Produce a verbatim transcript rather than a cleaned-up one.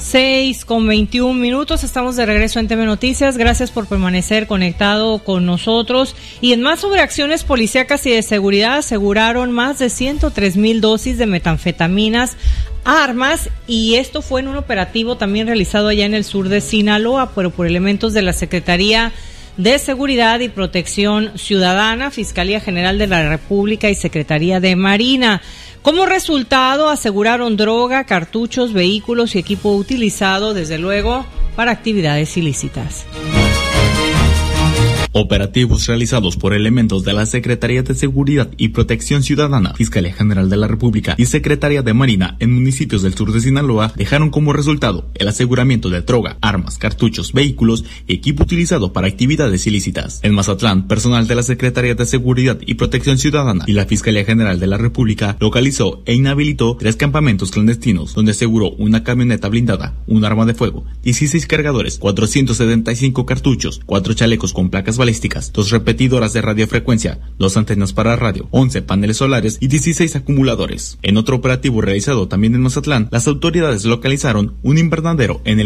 seis con veintiún minutos, estamos de regreso en T V Noticias. Gracias por permanecer conectado con nosotros. Y en más sobre acciones policíacas y de seguridad, aseguraron más de ciento tres mil dosis de metanfetaminas, armas, y esto fue en un operativo también realizado allá en el sur de Sinaloa, pero por elementos de la Secretaría de Seguridad y Protección Ciudadana, Fiscalía General de la República y Secretaría de Marina. Como resultado, aseguraron droga, cartuchos, vehículos y equipo utilizado, desde luego, para actividades ilícitas. Operativos realizados por elementos de la Secretaría de Seguridad y Protección Ciudadana, Fiscalía General de la República y Secretaría de Marina en municipios del sur de Sinaloa dejaron como resultado el aseguramiento de droga, armas, cartuchos, vehículos y equipo utilizado para actividades ilícitas. En Mazatlán, personal de la Secretaría de Seguridad y Protección Ciudadana y la Fiscalía General de la República localizó e inhabilitó tres campamentos clandestinos, donde aseguró una camioneta blindada, un arma de fuego, dieciséis cargadores, cuatrocientos setenta y cinco cartuchos, cuatro chalecos con placas balísticas, dos repetidoras de radiofrecuencia, dos antenas para radio, once paneles solares y dieciséis acumuladores. En otro operativo realizado también en Mazatlán, las autoridades localizaron un invernadero en el